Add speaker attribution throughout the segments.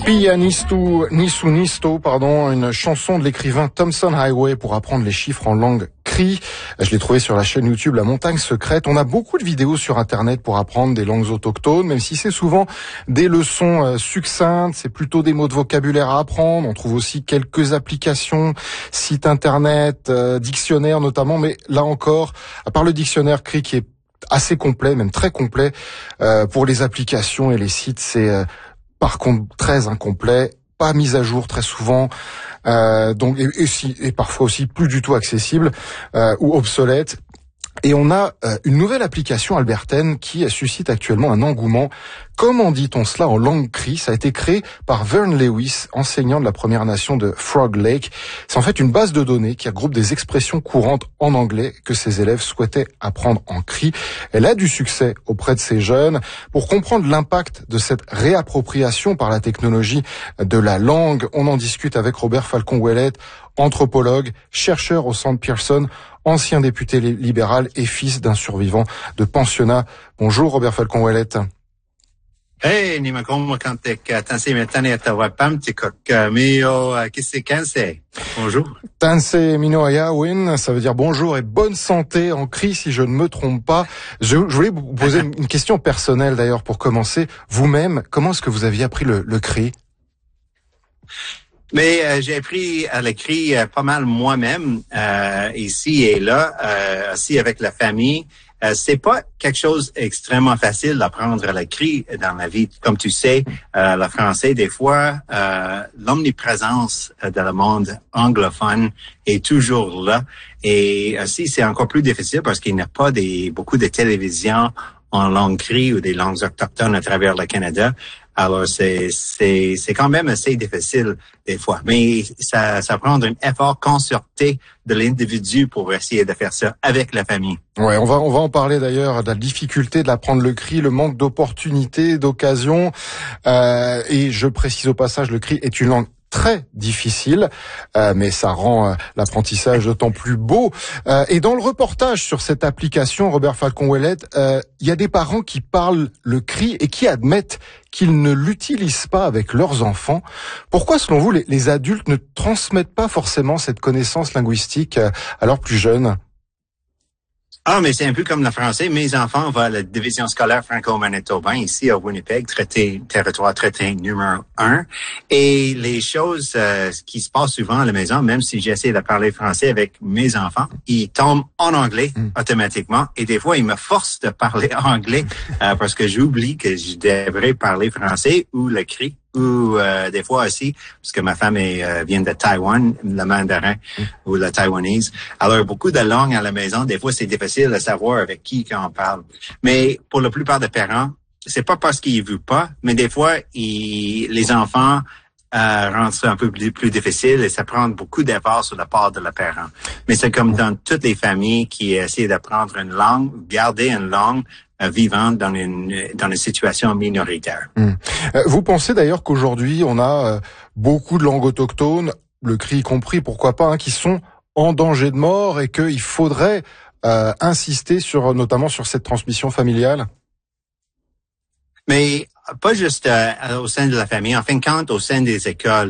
Speaker 1: Pianisto, Nisto, une chanson de l'écrivain Thompson Highway pour apprendre les chiffres en langue cri. Je l'ai trouvé sur la chaîne YouTube La Montagne Secrète. On a beaucoup de vidéos sur Internet pour apprendre des langues autochtones, même si c'est souvent des leçons succinctes, c'est plutôt des mots de vocabulaire à apprendre. On trouve aussi quelques applications, sites Internet, dictionnaires notamment, mais là encore, à part le dictionnaire cri qui est assez complet, même très complet, pour les applications et les sites, c'est par contre très incomplet, pas mis à jour très souvent, donc et parfois aussi plus du tout accessible ou obsolète. Et on a une nouvelle application albertaine qui suscite actuellement un engouement. Comment dit-on cela en langue cri? Ça a été créé par Vern Lewis, enseignant de la Première Nation de Frog Lake. C'est en fait une base de données qui regroupe des expressions courantes en anglais que ses élèves souhaitaient apprendre en cri. Elle a du succès auprès de ces jeunes. Pour comprendre l'impact de cette réappropriation par la technologie de la langue, on en discute avec Robert Falcon-Ouellette, anthropologue, chercheur au Centre Pearson, ancien député libéral et fils d'un survivant de pensionnat. Bonjour Robert Falcon-Ouellette.
Speaker 2: Hey, ni makomo kante tanse metane atawapam tikok mio kisekanse. Bonjour.
Speaker 1: Tanse minoaya win, ça veut dire bonjour et bonne santé en cri si je ne me trompe pas. Je voulais vous poser une question personnelle d'ailleurs pour commencer. Vous-même, comment est-ce que vous aviez appris le cri?
Speaker 2: Mais j'ai appris à l'écrit pas mal moi-même ici et là, aussi avec la famille. C'est pas quelque chose extrêmement facile d'apprendre à l'écrit dans la vie. Comme tu sais, le français, des fois, l'omniprésence de le monde anglophone est toujours là. Et aussi, c'est encore plus difficile parce qu'il n'y a pas beaucoup de télévision en langue cri ou des langues autochtones à travers le Canada. Alors, c'est quand même assez difficile des fois. Mais ça prend un effort concerté de l'individu pour essayer de faire ça avec la famille.
Speaker 1: Ouais, on va en parler d'ailleurs de la difficulté d'apprendre le cri, le manque d'opportunités, d'occasions. Et je précise au passage, le cri est une langue très difficile, mais ça rend l'apprentissage d'autant plus beau. Et dans le reportage sur cette application, Robert Falcon-Ouellette, il y a des parents qui parlent le cri et qui admettent qu'ils ne l'utilisent pas avec leurs enfants. Pourquoi, selon vous, les adultes ne transmettent pas forcément cette connaissance linguistique à leurs plus jeunes?
Speaker 2: Ah, mais c'est un peu comme le français. Mes enfants vont à la division scolaire franco-manitobain ici à Winnipeg, territoire traité numéro 1. Et les choses qui se passent souvent à la maison, même si j'essaie de parler français avec mes enfants, ils tombent en anglais automatiquement. Et des fois, ils me forcent de parler anglais parce que j'oublie que je devrais parler français ou le cri. Ou des fois aussi, parce que ma femme vient de Taïwan, le mandarin ou le taïwanese. Alors, beaucoup de langues à la maison, des fois, c'est difficile de savoir avec qui on parle. Mais pour la plupart des parents, c'est pas parce qu'ils veulent pas, mais des fois, les enfants rendent ça un peu plus difficile et ça prend beaucoup d'efforts sur la part de la parent. Mais c'est comme dans toutes les familles qui essaient d'apprendre une langue, garder une langue vivante dans une situation minoritaire.
Speaker 1: Vous pensez d'ailleurs qu'aujourd'hui, on a beaucoup de langues autochtones, le cri y compris, pourquoi pas, qui sont en danger de mort et qu'il faudrait insister notamment sur cette transmission familiale?
Speaker 2: Mais pas juste au sein de la famille, en fin de compte, au sein des écoles.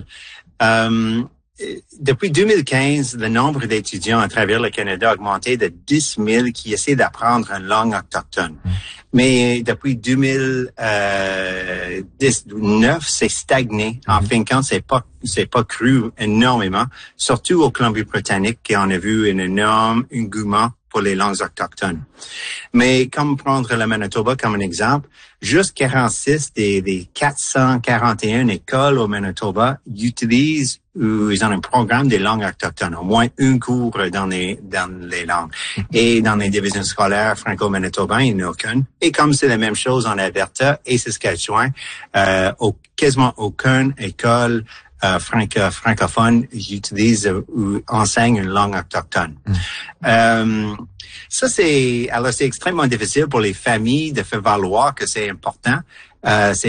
Speaker 2: Depuis 2015, le nombre d'étudiants à travers le Canada a augmenté de 10 000 qui essaient d'apprendre une langue autochtone. Mais depuis 2019, c'est stagné. En fin de compte, c'est pas cru énormément, surtout au Colombie-Britannique, qui en a vu un énorme engouement pour les langues autochtones. Mais comme prendre le Manitoba comme un exemple, juste 46 des 441 écoles au Manitoba utilisent ou ils ont un programme des langues autochtones, au moins un cours dans les langues. Et dans les divisions scolaires franco-manitobains, il n'y en a aucune. Et comme c'est la même chose en Alberta et Saskatchewan, quasiment aucune école francophone utilise ou enseigne une langue autochtone. Ça, c'est extrêmement difficile pour les familles de faire valoir que c'est important. C'est